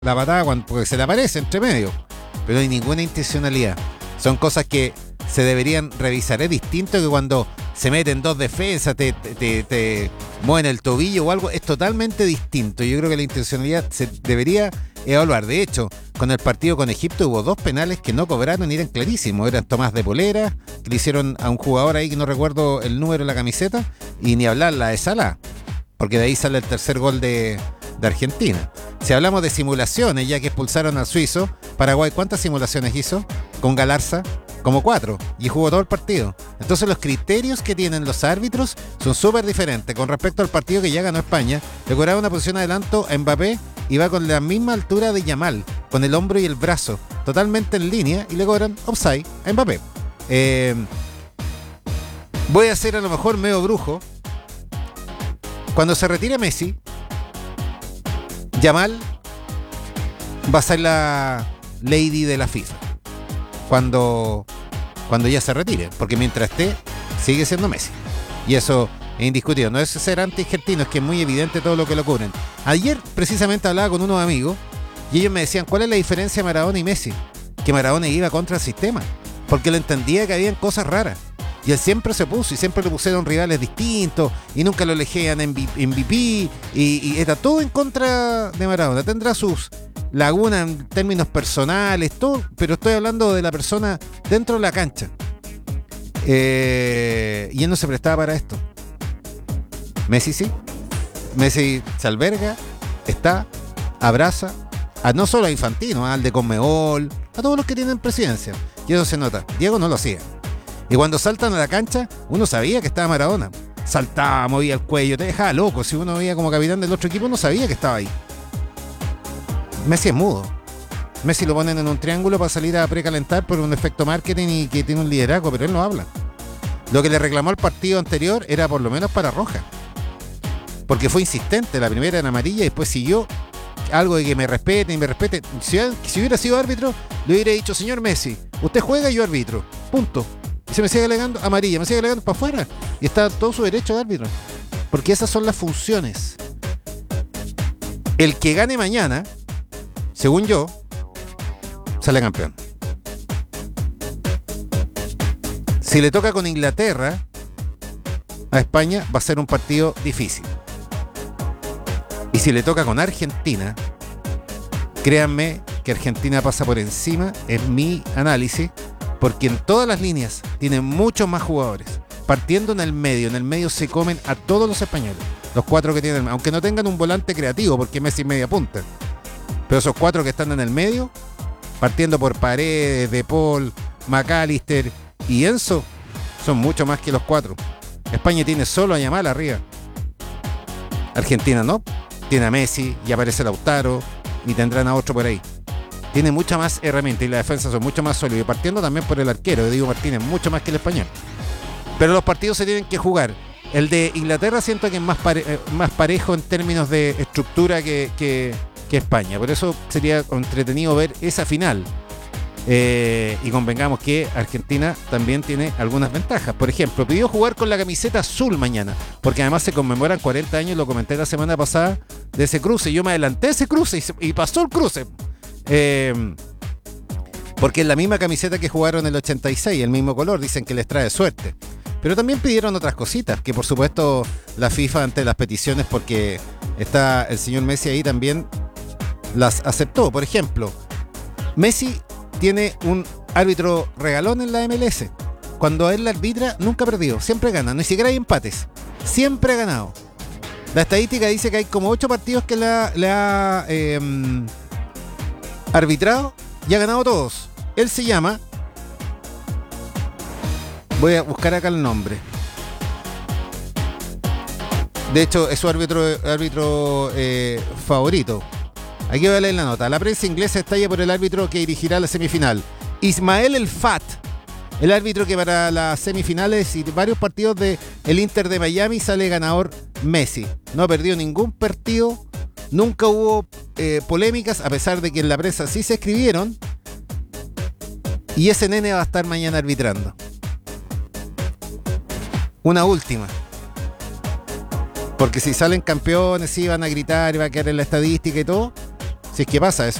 la patada porque se le aparece entre medio. Pero no hay ninguna intencionalidad. Son cosas que se deberían revisar. Es distinto que cuando se meten dos defensas, te mueven el tobillo o algo. Es totalmente distinto. Yo creo que la intencionalidad se debería evaluar. De hecho, con el partido con Egipto hubo dos penales que no cobraron y eran clarísimos. Eran Tomás de Polera, que le hicieron a un jugador ahí que no recuerdo el número de la camiseta, y ni hablar la de Salah, porque de ahí sale el tercer gol de Argentina. Si hablamos de simulaciones, ya que expulsaron al suizo, Paraguay, ¿cuántas simulaciones hizo? Con Galarza, como 4, y jugó todo el partido. Entonces los criterios que tienen los árbitros son súper diferentes. Con respecto al partido que ya ganó España, le cobraba una posición adelanto a Mbappé y va con la misma altura de Yamal, con el hombro y el brazo, totalmente en línea, y le cobran offside a Mbappé. Voy a ser a lo mejor medio brujo. Cuando se retire Messi, Yamal va a ser la lady de la FIFA cuando ya se retire, porque mientras esté sigue siendo Messi, y eso es indiscutido. No es ser anti-argentino, es que es muy evidente todo lo que lo cubren. Ayer precisamente hablaba con unos amigos y ellos me decían, ¿cuál es la diferencia de Maradona y Messi? Que Maradona iba contra el sistema, porque él entendía que habían cosas raras. Y él siempre se puso, y siempre le pusieron rivales distintos, y nunca lo elegían en MVP, y era todo en contra de Maradona. Tendrá sus lagunas en términos personales, todo, pero estoy hablando de la persona dentro de la cancha. Y él no se prestaba para esto. Messi sí. Messi se alberga, está, abraza, no solo a Infantino, al de Conmebol, a todos los que tienen presidencia. Y eso se nota. Diego no lo hacía. Y cuando saltan a la cancha, uno sabía que estaba Maradona. Saltaba, movía el cuello, te dejaba loco. Si uno veía como capitán del otro equipo, uno sabía que estaba ahí. Messi es mudo. Messi lo ponen en un triángulo para salir a precalentar por un efecto marketing y que tiene un liderazgo, pero él no habla. Lo que le reclamó al partido anterior era por lo menos para roja, porque fue insistente. La primera en amarilla y después siguió algo de que me respeten y me respeten. Si hubiera sido árbitro, le hubiera dicho, señor Messi, usted juega y yo arbitro. Punto. Y se me sigue alegando amarilla, me sigue alegando para afuera. Y está todo su derecho de árbitro. Porque esas son las funciones. El que gane mañana, según yo, sale campeón. Si le toca con Inglaterra a España, va a ser un partido difícil. Y si le toca con Argentina, créanme que Argentina pasa por encima, es mi análisis, porque en todas las líneas tienen muchos más jugadores. Partiendo en el medio se comen a todos los españoles. Los 4 que tienen, aunque no tengan un volante creativo, porque Messi es media punta. Pero esos 4 que están en el medio, partiendo por Paredes, De Paul, McAllister y Enzo, son mucho más que los 4. España tiene solo a Yamal arriba. Argentina no. Tiene a Messi y aparece Lautaro y tendrán a otro por ahí. Tiene mucha más herramienta y la defensa son mucho más sólidos. Partiendo también por el arquero, Diego Martínez, mucho más que el español. Pero los partidos se tienen que jugar. El de Inglaterra siento que es más parejo en términos de estructura que España. Por eso sería entretenido ver esa final. Y convengamos que Argentina también tiene algunas ventajas. Por ejemplo, pidió jugar con la camiseta azul mañana, porque además se conmemoran 40 años, lo comenté la semana pasada, de ese cruce. Yo me adelanté ese cruce y pasó el cruce. Porque es la misma camiseta que jugaron en el 86, el mismo color, dicen que les trae suerte. Pero también pidieron otras cositas, que por supuesto la FIFA, ante las peticiones, porque está el señor Messi ahí, también las aceptó. Por ejemplo, Messi tiene un árbitro regalón en la MLS. Cuando él la arbitra, nunca ha perdido, siempre gana, ni siquiera hay empates, siempre ha ganado. La estadística dice que hay como 8 partidos que le ha arbitrado y ha ganado todos. Él se llama, voy a buscar acá el nombre, de hecho es su árbitro favorito. Aquí voy a leer la nota. La prensa inglesa estalla por el árbitro que dirigirá la semifinal. Ismael El Fat, el árbitro que para las semifinales y varios partidos de el Inter de Miami sale ganador Messi. No ha perdido ningún partido, nunca hubo polémicas, a pesar de que en la prensa sí se escribieron. Y ese nene va a estar mañana arbitrando. Una última. Porque si salen campeones, sí van a gritar y va a quedar en la estadística y todo. Si es que pasa eso.